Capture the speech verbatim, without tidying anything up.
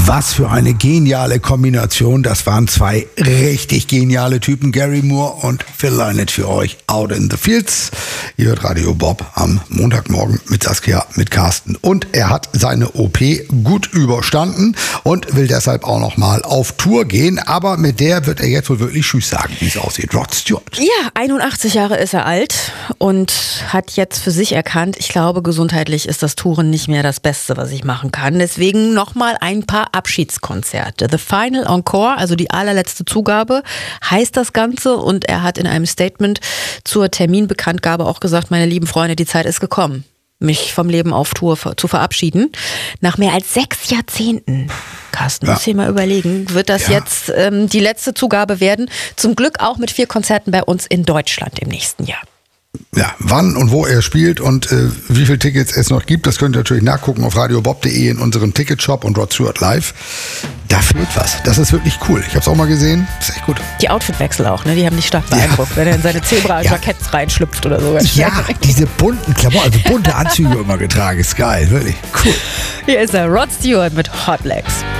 Was für eine geniale Kombination. Das waren zwei richtig geniale Typen, Gary Moore und Phil Lynott für euch. Out in the Fields. Ihr hört Radio Bob am Montagmorgen mit Saskia, mit Carsten. Und er hat seine O P gut überstanden und will deshalb auch noch mal auf Tour gehen. Aber mit der wird er jetzt wohl wirklich Tschüss sagen, wie es aussieht. Rod Stewart. Ja, einundachtzig Jahre ist er alt und hat jetzt für sich erkannt, ich glaube, gesundheitlich ist das Touren nicht mehr das Beste, was ich machen kann. Deswegen noch mal ein paar Abschiedskonzerte. The Final Encore, also die allerletzte Zugabe, heißt das Ganze. Und er hat in einem Statement zur Terminbekanntgabe auch gesagt, meine lieben Freunde, die Zeit ist gekommen, mich vom Leben auf Tour zu verabschieden. Nach mehr als sechs Jahrzehnten, Carsten, ja. muss ich mal überlegen, wird das ja. jetzt ähm, die letzte Zugabe werden. Zum Glück auch mit vier Konzerten bei uns in Deutschland im nächsten Jahr. Ja, wann und wo er spielt und äh, wie viele Tickets es noch gibt, das könnt ihr natürlich nachgucken auf radiobob punkt de in unserem Ticketshop und Rod Stewart live. Da fehlt was. Das ist wirklich cool. Ich habe es auch mal gesehen. Das ist echt gut. Die Outfitwechsel auch, ne? Die haben dich stark beeindruckt, ja. wenn er in seine Zebra-Jacketts ja. reinschlüpft oder so. Ja, diese bunten Klamotten, also bunte Anzüge immer getragen. Ist geil, wirklich. Cool. Hier ist er, Rod Stewart mit Hot Legs.